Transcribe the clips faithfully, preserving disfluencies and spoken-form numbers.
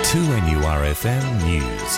two N U R F M News.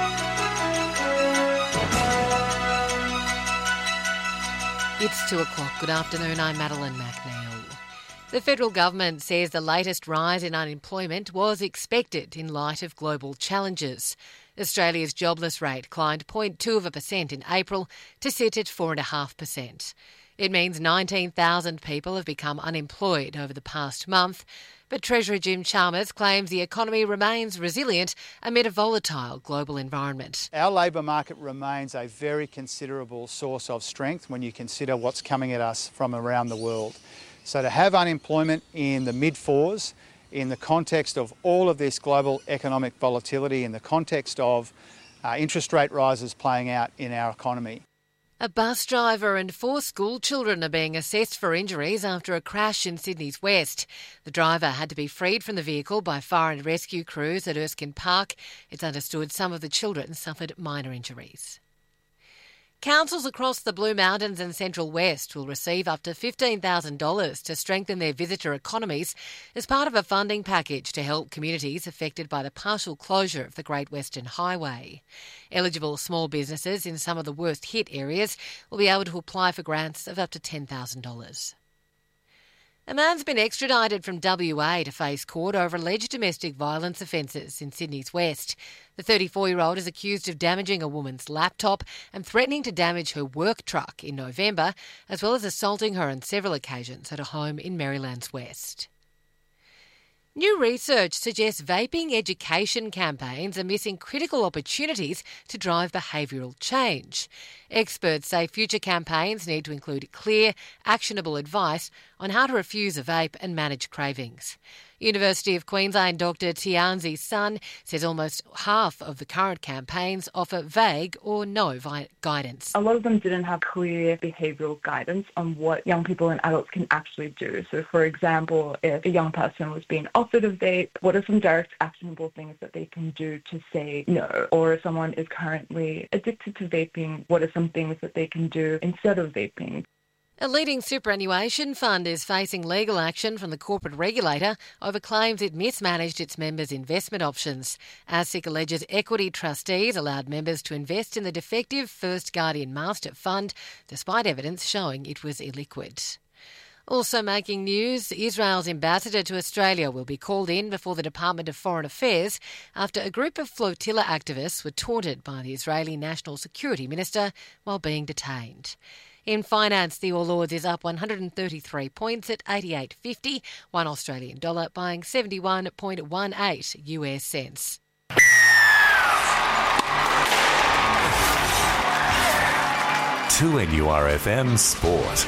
It's two o'clock. Good afternoon, I'm Madeline McNeil. The federal government says the latest rise in unemployment was expected in light of global challenges. Australia's jobless rate climbed zero point two of a percent in April to sit at four point five percent. It means nineteen thousand people have become unemployed over the past month, but Treasurer Jim Chalmers claims the economy remains resilient amid a volatile global environment. Our labour market remains a very considerable source of strength when you consider what's coming at us from around the world. So to have unemployment in the mid-fours, in the context of all of this global economic volatility, in the context of uh, interest rate rises playing out in our economy. A bus driver and four school children are being assessed for injuries after a crash in Sydney's west. The driver had to be freed from the vehicle by fire and rescue crews at Erskine Park. It's understood some of the children suffered minor injuries. Councils across the Blue Mountains and Central West will receive up to fifteen thousand dollars to strengthen their visitor economies as part of a funding package to help communities affected by the partial closure of the Great Western Highway. Eligible small businesses in some of the worst hit areas will be able to apply for grants of up to ten thousand dollars. A man's been extradited from W A to face court over alleged domestic violence offences in Sydney's west. The thirty-four-year-old is accused of damaging a woman's laptop and threatening to damage her work truck in November, as well as assaulting her on several occasions at a home in Maryland's west. New research suggests vaping education campaigns are missing critical opportunities to drive behavioural change. Experts say future campaigns need to include clear, actionable advice on how to refuse a vape and manage cravings. University of Queensland Doctor Tianzi Sun says almost half of the current campaigns offer vague or no vi- guidance. A lot of them didn't have clear behavioural guidance on what young people and adults can actually do. So, for example, if a young person was being offered a vape, what are some direct actionable things that they can do to say no? Or if someone is currently addicted to vaping, what are some things that they can do instead of vaping? A leading superannuation fund is facing legal action from the corporate regulator over claims it mismanaged its members' investment options. ASIC alleges equity trustees allowed members to invest in the defective First Guardian Master Fund, despite evidence showing it was illiquid. Also making news, Israel's ambassador to Australia will be called in before the Department of Foreign Affairs after a group of flotilla activists were taunted by the Israeli National Security Minister while being detained. In finance, the All Ords is up one hundred thirty-three points at eighty-eight fifty, one Australian dollar buying seventy-one point one eight U S cents. two N U R F M Sport.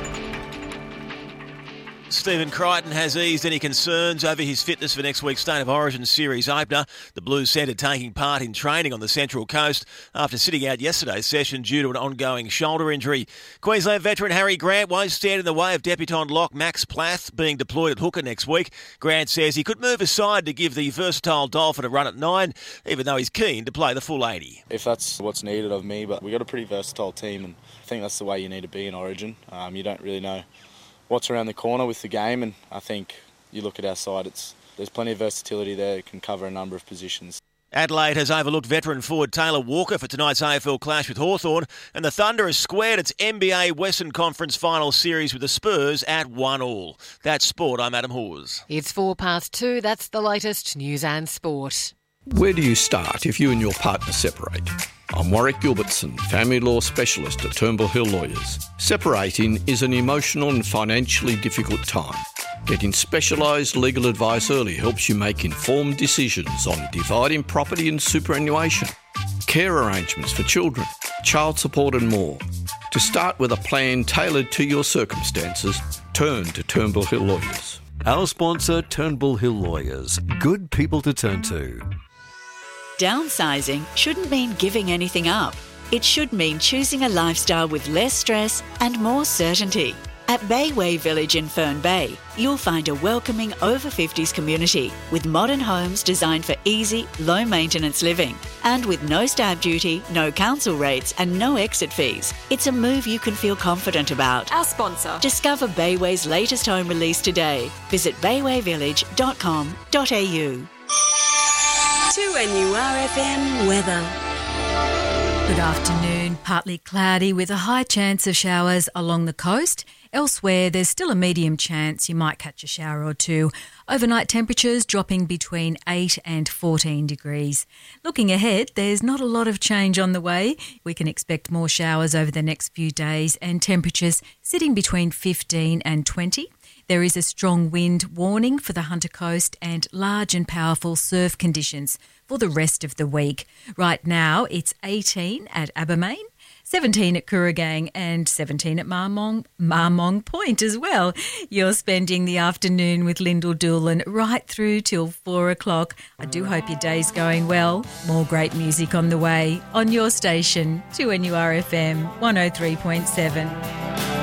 Stephen Crichton has eased any concerns over his fitness for next week's State of Origin Series opener. The Blues centre taking part in training on the Central Coast after sitting out yesterday's session due to an ongoing shoulder injury. Queensland veteran Harry Grant won't stand in the way of debutant lock Max Plath being deployed at hooker next week. Grant says he could move aside to give the versatile Dolphin a run at nine, even though he's keen to play the full eighty. If that's what's needed of me, but we've got a pretty versatile team and I think that's the way you need to be in Origin. Um, you don't really know what's around the corner with the game, and I think you look at our side, it's there's plenty of versatility there. It can cover a number of positions. Adelaide has overlooked veteran forward Taylor Walker for tonight's A F L clash with Hawthorn, and the Thunder has squared its N B A Western Conference Final Series with the Spurs at one all. That's sport. I'm Adam Hawes. It's four past two. That's the latest news and sport. Where do you start if you and your partner separate? I'm Warwick Gilbertson, family law specialist at Turnbull Hill Lawyers. Separating is an emotional and financially difficult time. Getting specialised legal advice early helps you make informed decisions on dividing property and superannuation, care arrangements for children, child support and more. To start with a plan tailored to your circumstances, turn to Turnbull Hill Lawyers. Our sponsor, Turnbull Hill Lawyers. Good people to turn to. Downsizing shouldn't mean giving anything up. It should mean choosing a lifestyle with less stress and more certainty. At Bayway Village in Fern Bay, you'll find a welcoming over fifties community with modern homes designed for easy, low-maintenance living. And with no stamp duty, no council rates and no exit fees, it's a move you can feel confident about. Our sponsor. Discover Bayway's latest home release today. Visit bayway village dot com dot a u. two N U R F M weather. Good afternoon. Partly cloudy with a high chance of showers along the coast. Elsewhere, there's still a medium chance you might catch a shower or two. Overnight temperatures dropping between eight and fourteen degrees. Looking ahead, there's not a lot of change on the way. We can expect more showers over the next few days and temperatures sitting between fifteen and twenty. There is a strong wind warning for the Hunter Coast and large and powerful surf conditions for the rest of the week. Right now, it's eighteen at Abermain, seventeen at Kooragang and seventeen at Marmong, Marmong Point as well. You're spending the afternoon with Lyndall Doolan right through till four o'clock. I do hope your day's going well. More great music on the way on your station, two N U R F M one oh three point seven.